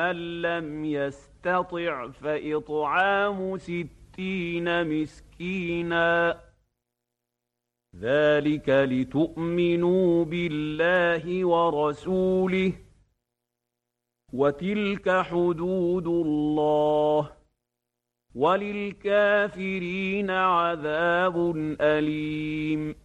من لم يستطع فإطعام 60 مسكينا ذلك لتؤمنوا بالله ورسوله وتلك حدود الله وللكافرين عذاب أليم